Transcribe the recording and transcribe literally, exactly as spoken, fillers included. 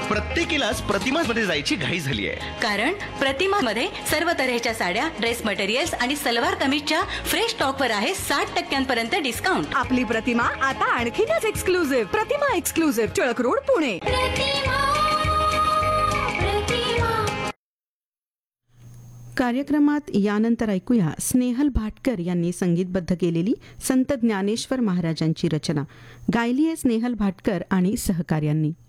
प्रत्येकीलाच प्रतिमामध्ये जायची घाई झाली आहे. कारण प्रतिमामध्ये सर्व तऱ्हेच्या साड्या, ड्रेस मटेरियल्स आणि सलवार कमीजच्या फ्रेश स्टॉकवर आहे साठ टक्क्यांपर्यंत डिस्काउंट. आपली प्रतिमा आता आणखीनच एक्सक्लुझिव्ह. प्रतिमा एक्सक्लुझिव्ह, टिळक रोड, पुणे. कार्यक्रमात यानंतर ऐकूया स्नेहल भाटकर यांनी संगीतबद्ध केलेली संत ज्ञानेश्वर महाराजांची रचना. गायली आहे स्नेहल भाटकर आणि सहकार्यांनी.